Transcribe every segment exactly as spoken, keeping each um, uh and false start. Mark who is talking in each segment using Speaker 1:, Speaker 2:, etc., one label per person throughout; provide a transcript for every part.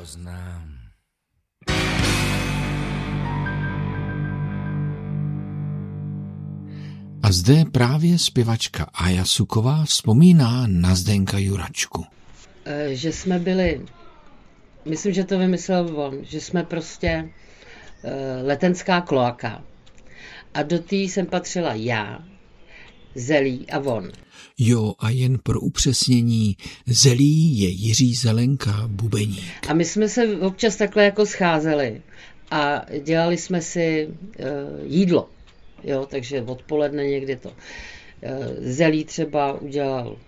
Speaker 1: znám.
Speaker 2: A zde právě zpěvačka Aja Suková vzpomíná na Zdenka Juračku.
Speaker 3: Že jsme byli, myslím, že to vymyslel on, že jsme prostě letenská kloaka. A do té jsem patřila já, Zelí a on.
Speaker 2: Jo, a jen pro upřesnění, Zelí je Jiří Zelenka, bubeník.
Speaker 3: A my jsme se občas takhle jako scházeli a dělali jsme si uh, jídlo. Jo, takže odpoledne někdy to. Uh, Zelí třeba udělal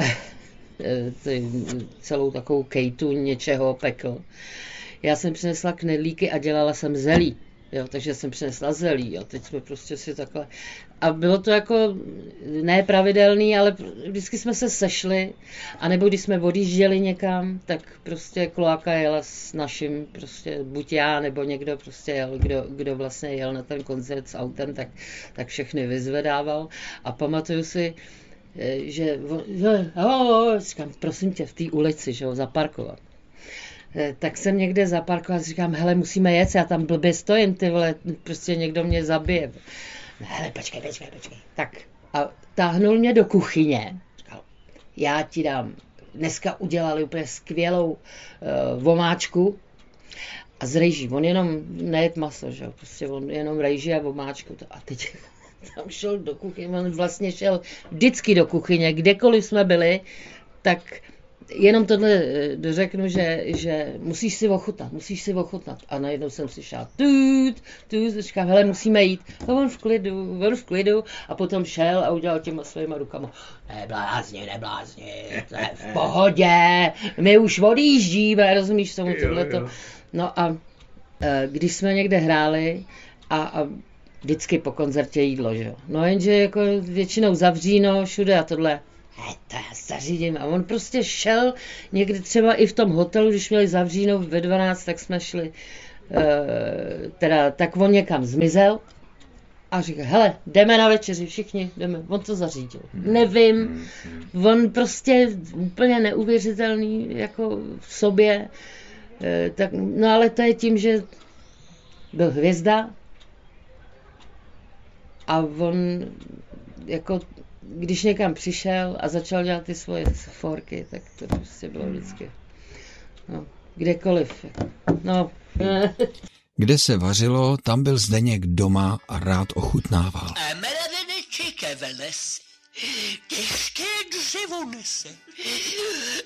Speaker 3: celou takovou kejtu něčeho pekl. Já jsem přinesla knedlíky a dělala jsem zelí. Jo, takže jsem přinesla zelí a teď jsme prostě si takhle... A bylo to jako ne pravidelný, ale vždycky jsme se sešli, anebo když jsme odjížděli někam, tak prostě kloaka jela s naším, prostě buď já, nebo někdo prostě jel, kdo, kdo vlastně jel na ten koncert s autem, tak, tak všechny vyzvedával. A pamatuju si, že... Oh, říkám, prosím tě, v té ulici, že ho zaparkovat. Tak jsem někde zaparkoval a říkám, hele, musíme jet, já tam blbě stojím, ty vole, prostě někdo mě zabije. Hele, počkej, počkej, počkej. Tak a táhnul mě do kuchyně, říkal, já ti dám, dneska udělali úplně skvělou uh, vomáčku a z rejží, on jenom nejet maso, že jo, prostě on jenom rejží a vomáčku. A teď tam šel do kuchyně, on vlastně šel vždycky do kuchyně, kdekoliv jsme byli, tak jenom tohle dořeknu, že, že musíš si ochutnat, musíš si ochutnat. A najednou jsem si šel, tut, tut, říkám, hele, musíme jít. A on v klidu, on v klidu. A potom šel a udělal těma svýma rukama, neblázni, neblázni, to je v pohodě, my už odjíždíme, rozumíš tomu tohleto. No a když jsme někde hráli a, a vždycky po koncertě jídlo, že jo. No jenže jako většinou zavříno, všude a tohle. He, to já zařídím. A on prostě šel někdy třeba i v tom hotelu, když měli zavříno ve dvanáct, tak jsme šli, e, teda, tak on někam zmizel a říkal, hele, jdeme na večeři, všichni jdeme. On to zařídil. Nevím, on prostě úplně neuvěřitelný jako v sobě. E, tak, no ale to je tím, že byl hvězda a on jako když někam přišel a začal dělat ty svoje forky, tak to prostě bylo vždycky, no, kdekoliv. No.
Speaker 2: Kde se vařilo, tam byl Zdeněk doma a rád ochutnával.
Speaker 4: A mraveneček veles, těžké dřevo nese,